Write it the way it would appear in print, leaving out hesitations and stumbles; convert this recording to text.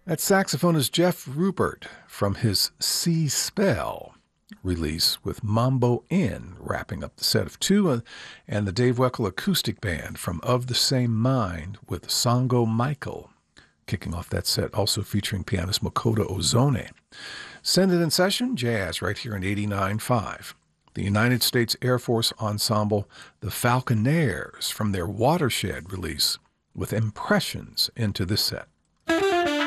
That saxophonist Jeff Rupert from his Sea Spell release with Mambo Inn wrapping up the set of two, and the Dave Weckl Acoustic Band from Of the Same Mind with Songo Michael kicking off that set, also featuring pianist Makoto Ozone. Send It in Session, jazz right here in 89.5. The United States Air Force Ensemble, the Falconaires, from their Watershed release with Impressions into this set.